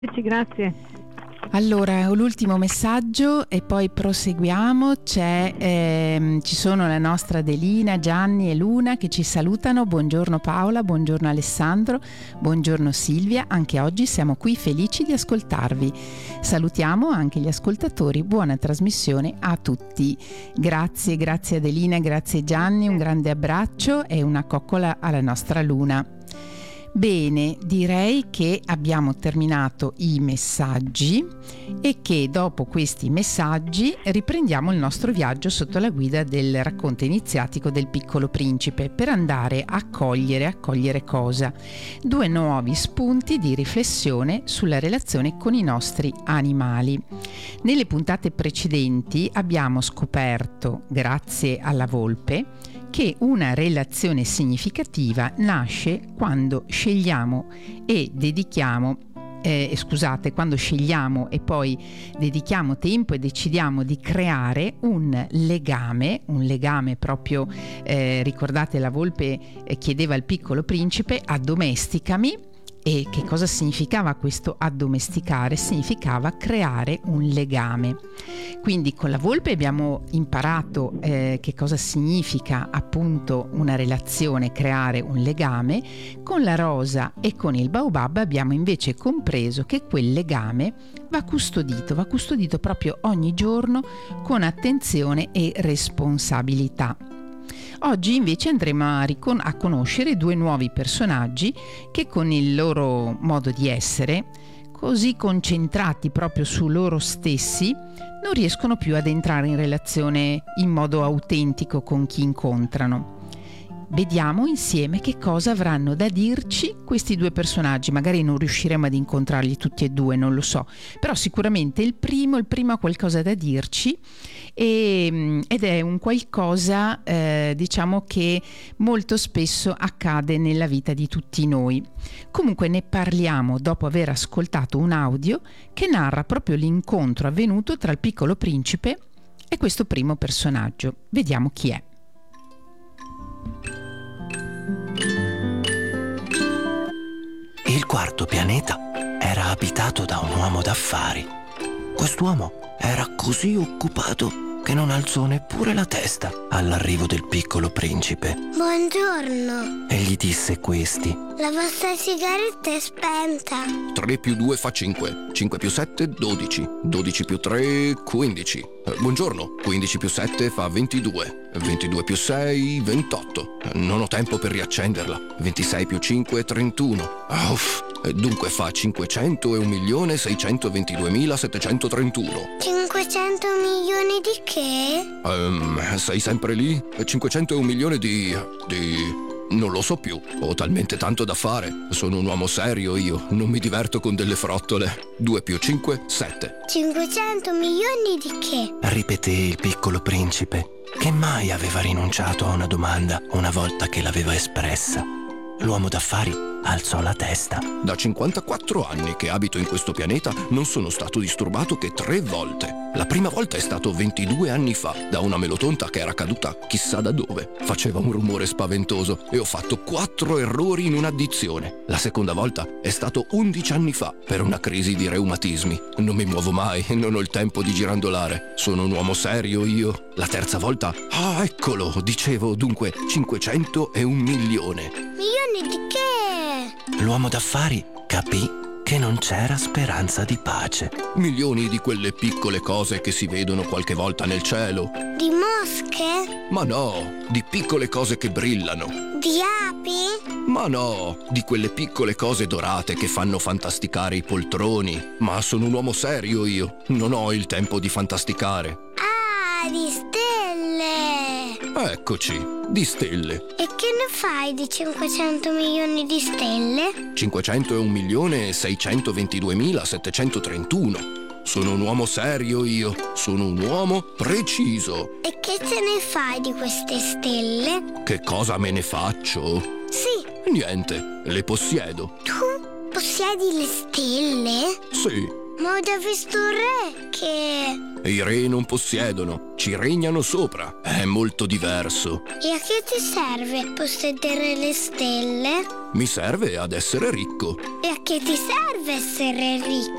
Grazie. Allora, l'ultimo messaggio e poi proseguiamo. Ci sono la nostra Adelina, Gianni e Luna che ci salutano. Buongiorno Paola, buongiorno Alessandro, buongiorno Silvia. Anche oggi siamo qui felici di ascoltarvi. Salutiamo anche gli ascoltatori. Buona trasmissione a tutti. Grazie Adelina, grazie Gianni, un grande abbraccio e una coccola alla nostra Luna. Bene, direi che abbiamo terminato i messaggi e che dopo questi messaggi riprendiamo il nostro viaggio sotto la guida del racconto iniziatico del Piccolo Principe per andare a cogliere cosa? 2 nuovi spunti di riflessione sulla relazione con i nostri animali. Nelle puntate precedenti abbiamo scoperto, grazie alla volpe, che una relazione significativa nasce quando scegliamo e poi dedichiamo tempo e decidiamo di creare un legame proprio, ricordate la volpe chiedeva al Piccolo Principe: addomesticami. E che cosa significava questo addomesticare? Significava creare un legame. Quindi con la volpe abbiamo imparato che cosa significa appunto una relazione, creare un legame. Con la rosa e con il baobab abbiamo invece compreso che quel legame va custodito proprio ogni giorno con attenzione e responsabilità. Oggi invece andremo a conoscere 2 nuovi personaggi che con il loro modo di essere, così concentrati proprio su loro stessi, non riescono più ad entrare in relazione in modo autentico con chi incontrano. Vediamo insieme che cosa avranno da dirci questi 2 personaggi. Magari non riusciremo ad incontrarli tutti e 2, non lo so, però sicuramente il primo ha qualcosa da dirci ed è un qualcosa diciamo che molto spesso accade nella vita di tutti noi. Comunque ne parliamo dopo aver ascoltato un audio che narra proprio l'incontro avvenuto tra il Piccolo Principe e questo primo personaggio. Vediamo chi è. Il quarto pianeta era abitato da un uomo d'affari. Quest'uomo era così occupato che non alzò neppure la testa all'arrivo del Piccolo Principe. Buongiorno. E gli disse questi: La vostra sigaretta è spenta. 3 più 2 fa 5, 5 più 7 12, 12 più 3 15. Buongiorno, 15 più 7 fa 22, 22 più 6 28. Non ho tempo per riaccenderla. 26 più 5 31. Uff. Dunque fa 501.622.731. 500 milioni di che? Sei sempre lì? 501 milioni di... Non lo so più, ho talmente tanto da fare. Sono un uomo serio io, non mi diverto con delle frottole. 2 più 5, 7. 500 milioni di che? Ripeté il Piccolo Principe, che mai aveva rinunciato a una domanda una volta che l'aveva espressa. L'uomo d'affari alzò la testa. Da 54 anni che abito in questo pianeta non sono stato disturbato che 3 volte. La prima volta è stato 22 anni fa, da una melotonta che era caduta chissà da dove. Faceva un rumore spaventoso e ho fatto 4 errori in un'addizione. La seconda volta è stato 11 anni fa, per una crisi di reumatismi. Non mi muovo mai, non ho il tempo di girandolare. Sono un uomo serio io. La terza volta... Ah, eccolo, dicevo, dunque 501 milione. Milioni di che? L'uomo d'affari capì che non c'era speranza di pace. Milioni di quelle piccole cose che si vedono qualche volta nel cielo. Di mosche? Ma no, di piccole cose che brillano. Di api? Ma no, di quelle piccole cose dorate che fanno fantasticare i poltroni. Ma sono un uomo serio io, non ho il tempo di fantasticare. Ah, di stelle! Eccoci, di stelle. E che ne fai di 500 milioni di stelle? 501.622.731. Sono un uomo serio io, sono un uomo preciso. E che te ne fai di queste stelle? Che cosa me ne faccio? Sì. Niente, le possiedo. Tu possiedi le stelle? Sì. Ma ho già visto un re che... I re non possiedono, ci regnano sopra. È molto diverso. E a che ti serve possedere le stelle? Mi serve ad essere ricco. E a che ti serve essere ricco?